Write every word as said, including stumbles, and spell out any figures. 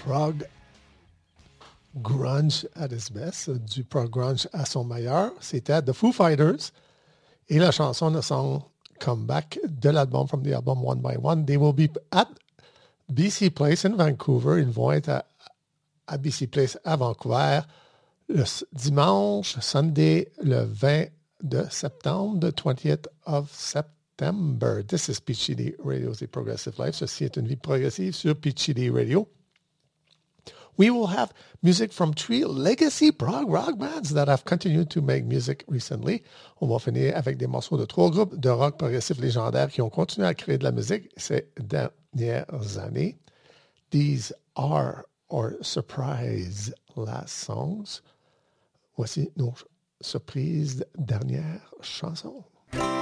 prog grunge at its best, du prog grunge à son meilleur. C'était The Foo Fighters et la chanson de son comeback de l'album, from the album One by One. They will be at B C Place in Vancouver. Ils vont être à, à B C Place à Vancouver le dimanche, Sunday, le vingt de septembre, the twentieth of September. This is Peach C D Radio, c'est Progressive Life. Ceci est une vie progressive sur Peach C D Radio. We will have music from three legacy prog rock bands that have continued to make music recently. On va finir avec des morceaux de trois groupes de rock progressif légendaires qui ont continué à créer de la musique ces dernières années. These are our surprise last songs. Voici nos surprises dernières chansons.